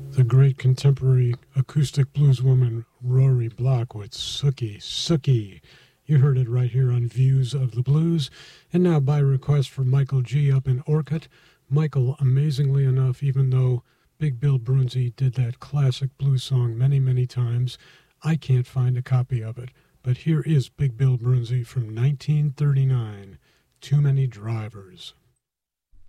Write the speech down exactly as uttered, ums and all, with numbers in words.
The great contemporary acoustic blueswoman Rory Block with Sookie, Sookie. You heard it right here on Views of the Blues. And now by request for Michael G. up in Orcutt. Michael, amazingly enough, even though Big Bill Brunzi did that classic blues song many, many times, I can't find a copy of it. But here is Big Bill Brunzi from nineteen thirty-nine, Too Many Drivers.